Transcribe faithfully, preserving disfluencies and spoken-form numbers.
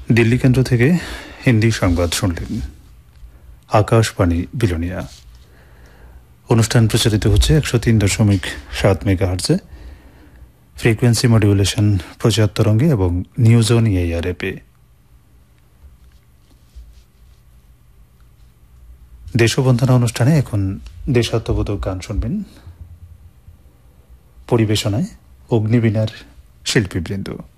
দিল্লি কেন্দ্র থেকে হিন্দি সংবাদ শুনলেন। আকাশবাণী বিলোনিয়া। অনুষ্ঠান প্রচারিত হচ্ছে একশো তিন দশমিক সাত মেগাহার্জে, ফ্রিকোয়েন্সি মডিউলেশন প্রচার তরঙ্গে এবং নিউজ অন এআইআর অ্যাপে। দেশবন্ধনা অনুষ্ঠানে এখন দেশাত্মবোধক গান শুনবেন। পরিবেশনায় অগ্নিবীণার শিল্পীবৃন্দ।